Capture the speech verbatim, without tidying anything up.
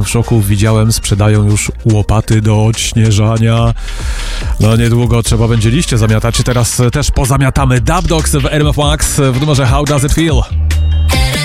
w szoku, widziałem, sprzedają już łopaty do odśnieżania. No niedługo trzeba będzie liście zamiatać. Teraz też pozamiatamy. Dub Dogs w R M F Max w numerze How Does It Feel?